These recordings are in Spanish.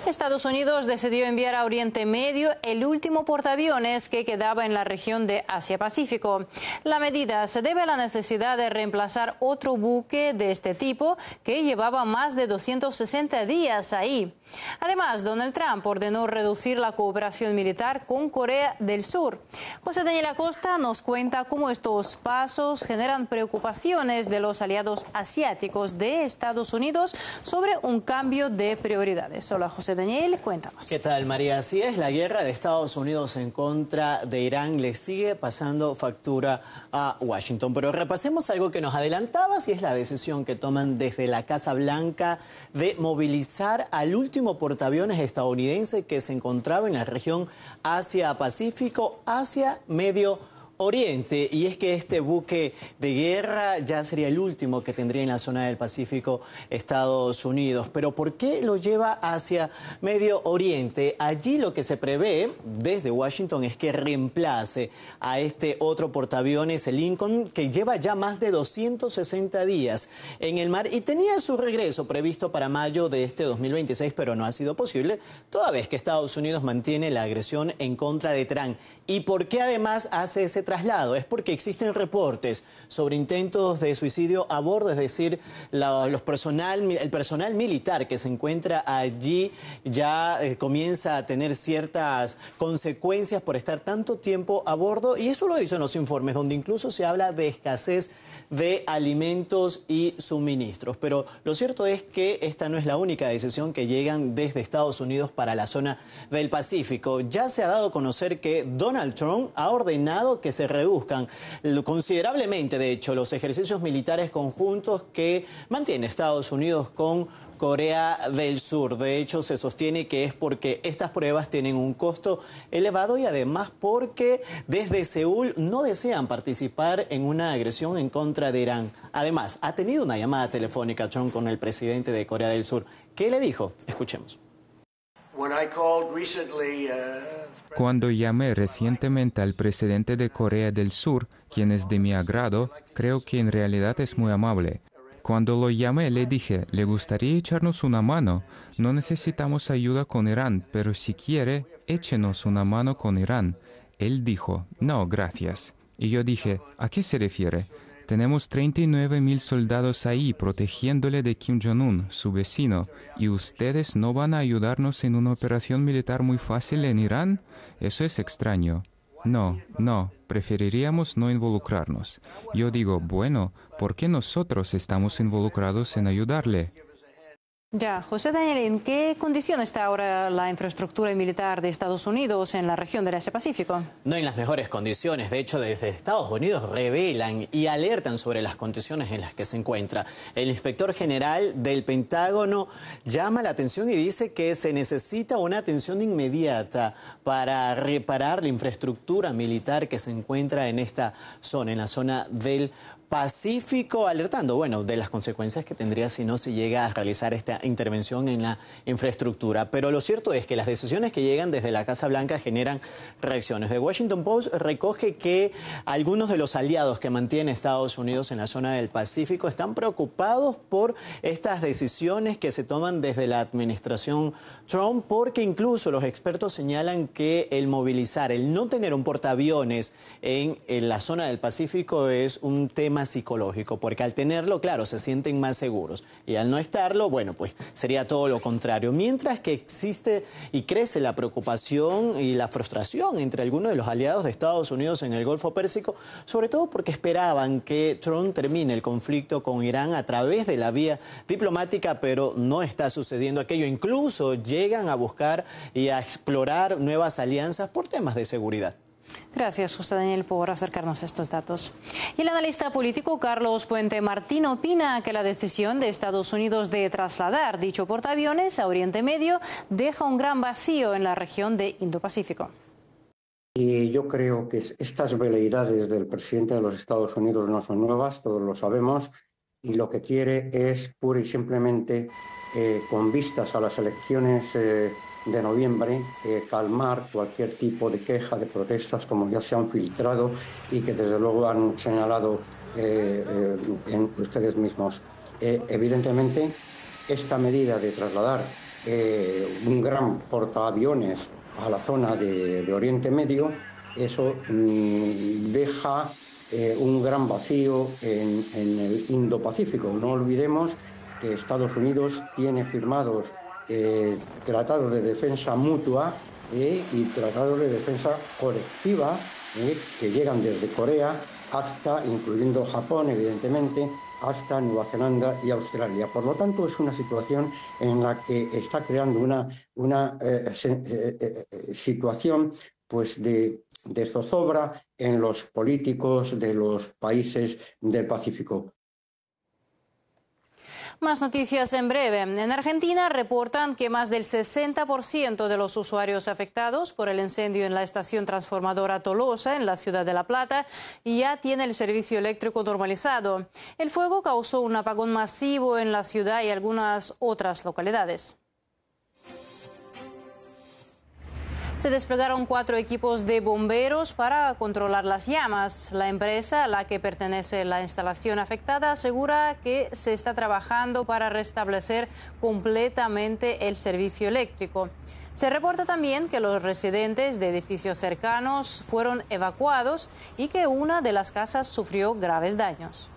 Estados Unidos decidió enviar a Oriente Medio el último portaaviones que quedaba en la región de Asia-Pacífico. La medida se debe a la necesidad de reemplazar otro buque de este tipo que llevaba más de 260 días ahí. Además, Donald Trump ordenó reducir la cooperación militar con Corea del Sur. José Daniel Acosta nos cuenta cómo estos pasos generan preocupaciones de los aliados asiáticos de Estados Unidos sobre un cambio de prioridades. Hola, José Daniel, cuéntanos. ¿Qué tal, María? Así es, la guerra de Estados Unidos en contra de Irán le sigue pasando factura a Washington. Pero repasemos algo que nos adelantabas y es la decisión que toman desde la Casa Blanca de movilizar al último portaaviones estadounidense que se encontraba en la región Asia-Pacífico hacia Medio Oriente. Y es que este buque de guerra ya sería el último que tendría en la zona del Pacífico Estados Unidos. Pero ¿por qué lo lleva hacia Medio Oriente? Allí lo que se prevé desde Washington es que reemplace a este otro portaaviones, el Lincoln, que lleva ya más de 260 días en el mar y tenía su regreso previsto para mayo de este 2026, pero no ha sido posible, toda vez que Estados Unidos mantiene la agresión en contra de Irán. ¿Y por qué además hace ese traslado? Es porque existen reportes sobre intentos de suicidio a bordo, es decir, el personal militar que se encuentra allí ya comienza a tener ciertas consecuencias por estar tanto tiempo a bordo, y eso lo dicen los informes, donde incluso se habla de escasez de alimentos y suministros. Pero lo cierto es que esta no es la única decisión que llegan desde Estados Unidos para la zona del Pacífico. Ya se ha dado a conocer que Donald Trump ha ordenado que se reduzcan considerablemente, de hecho, los ejercicios militares conjuntos que mantiene Estados Unidos con Corea del Sur. De hecho, se sostiene que es porque estas pruebas tienen un costo elevado y además porque desde Seúl no desean participar en una agresión en contra de Irán. Además, ha tenido una llamada telefónica Trump con el presidente de Corea del Sur. ¿Qué le dijo? Escuchemos. Cuando llamé recientemente al presidente de Corea del Sur, quien es de mi agrado, creo que en realidad es muy amable. Cuando lo llamé le dije, ¿le gustaría echarnos una mano? No necesitamos ayuda con Irán, pero si quiere, échenos una mano con Irán. Él dijo, no, gracias. Y yo dije, ¿a qué se refiere? Tenemos 39.000 soldados ahí protegiéndole de Kim Jong-un, su vecino, ¿y ustedes no van a ayudarnos en una operación militar muy fácil en Irán? Eso es extraño. No, preferiríamos no involucrarnos. Yo digo, bueno, ¿por qué nosotros estamos involucrados en ayudarle? Ya, José Daniel, ¿en qué condición está ahora la infraestructura militar de Estados Unidos en la región del Asia-Pacífico? No en las mejores condiciones. De hecho, desde Estados Unidos revelan y alertan sobre las condiciones en las que se encuentra. El inspector general del Pentágono llama la atención y dice que se necesita una atención inmediata para reparar la infraestructura militar que se encuentra en esta zona, en la zona del Pacífico, alertando, de las consecuencias que tendría si no se llega a realizar esta intervención en la infraestructura. Pero lo cierto es que las decisiones que llegan desde la Casa Blanca generan reacciones. The Washington Post recoge que algunos de los aliados que mantiene Estados Unidos en la zona del Pacífico están preocupados por estas decisiones que se toman desde la administración Trump, porque incluso los expertos señalan que el movilizar, el no tener un portaaviones en la zona del Pacífico es un tema psicológico, porque al tenerlo, claro, se sienten más seguros, y al no estarlo, pues sería todo lo contrario. Mientras que existe y crece la preocupación y la frustración entre algunos de los aliados de Estados Unidos en el Golfo Pérsico, sobre todo porque esperaban que Trump termine el conflicto con Irán a través de la vía diplomática, pero no está sucediendo aquello. Incluso llegan a buscar y a explorar nuevas alianzas por temas de seguridad. Gracias, José Daniel, por acercarnos a estos datos. Y el analista político Carlos Puente Martín opina que la decisión de Estados Unidos de trasladar dicho portaaviones a Oriente Medio deja un gran vacío en la región de Indo-Pacífico. Y yo creo que estas veleidades del presidente de los Estados Unidos no son nuevas, todos lo sabemos, y lo que quiere es pura y simplemente, con vistas a las elecciones de noviembre, calmar cualquier tipo de queja, de protestas, como ya se han filtrado y que desde luego han señalado en ustedes mismos. Evidentemente, esta medida de trasladar un gran portaaviones a la zona de Oriente Medio, eso deja un gran vacío en el Indo-Pacífico. No olvidemos que Estados Unidos tiene firmados tratados de defensa mutua y tratados de defensa colectiva que llegan desde Corea hasta, incluyendo Japón, evidentemente, hasta Nueva Zelanda y Australia. Por lo tanto, es una situación en la que está creando una situación pues de zozobra en los políticos de los países del Pacífico. Más noticias en breve. En Argentina reportan que más del 60% de los usuarios afectados por el incendio en la estación transformadora Tolosa, en la ciudad de La Plata, ya tiene el servicio eléctrico normalizado. El fuego causó un apagón masivo en la ciudad y algunas otras localidades. Se desplegaron 4 equipos de bomberos para controlar las llamas. La empresa a la que pertenece la instalación afectada asegura que se está trabajando para restablecer completamente el servicio eléctrico. Se reporta también que los residentes de edificios cercanos fueron evacuados y que una de las casas sufrió graves daños.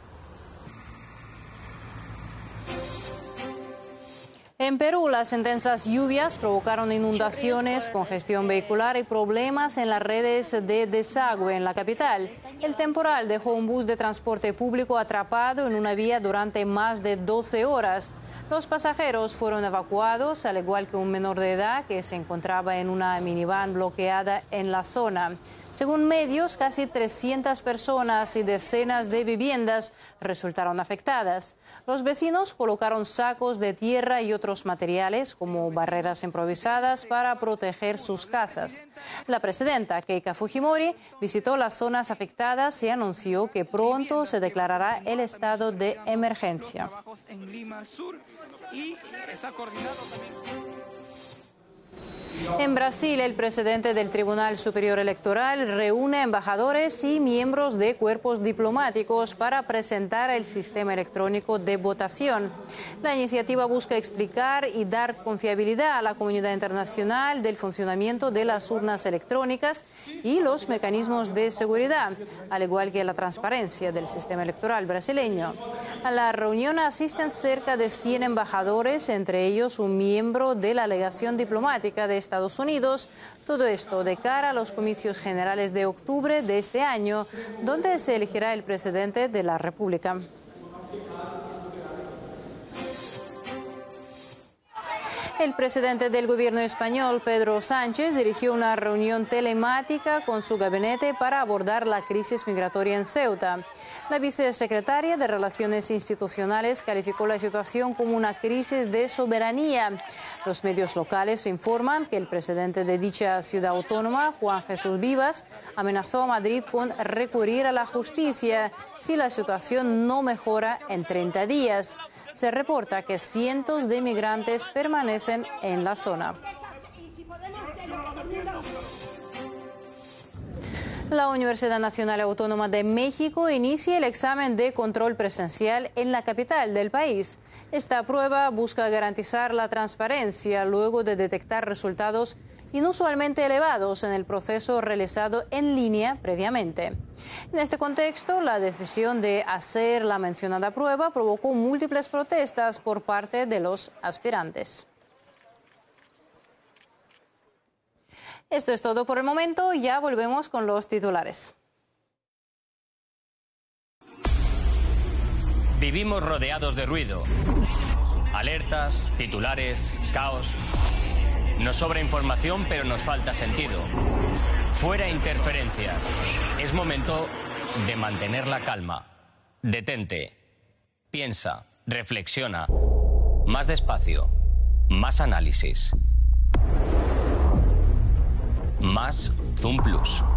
En Perú, las intensas lluvias provocaron inundaciones, congestión vehicular y problemas en las redes de desagüe en la capital. El temporal dejó un bus de transporte público atrapado en una vía durante más de 12 horas. Los pasajeros fueron evacuados, al igual que un menor de edad que se encontraba en una minivan bloqueada en la zona. Según medios, casi 300 personas y decenas de viviendas resultaron afectadas. Los vecinos colocaron sacos de tierra y otros materiales como barreras improvisadas para proteger sus casas. La presidenta Keiko Fujimori visitó las zonas afectadas y anunció que pronto se declarará el estado de emergencia. En Brasil, el presidente del Tribunal Superior Electoral reúne embajadores y miembros de cuerpos diplomáticos para presentar el sistema electrónico de votación. La iniciativa busca explicar y dar confiabilidad a la comunidad internacional del funcionamiento de las urnas electrónicas y los mecanismos de seguridad, al igual que la transparencia del sistema electoral brasileño. A la reunión asisten cerca de 100 embajadores, entre ellos un miembro de la legación diplomática de Estados Unidos. Todo esto de cara a los comicios generales de octubre de este año, donde se elegirá el presidente de la República. El presidente del gobierno español, Pedro Sánchez, dirigió una reunión telemática con su gabinete para abordar la crisis migratoria en Ceuta. La vicesecretaria de Relaciones Institucionales calificó la situación como una crisis de soberanía. Los medios locales informan que el presidente de dicha ciudad autónoma, Juan Jesús Vivas, amenazó a Madrid con recurrir a la justicia si la situación no mejora en 30 días. Se reporta que cientos de migrantes permanecen en la zona. La Universidad Nacional Autónoma de México inicia el examen de control presencial en la capital del país. Esta prueba busca garantizar la transparencia luego de detectar resultados inusualmente elevados en el proceso realizado en línea previamente. En este contexto, la decisión de hacer la mencionada prueba provocó múltiples protestas por parte de los aspirantes. Esto es todo por el momento, ya volvemos con los titulares. Vivimos rodeados de ruido. Alertas, titulares, caos. Nos sobra información, pero nos falta sentido. Fuera interferencias. Es momento de mantener la calma. Detente. Piensa. Reflexiona. Más despacio. Más análisis. Más Zoom Plus.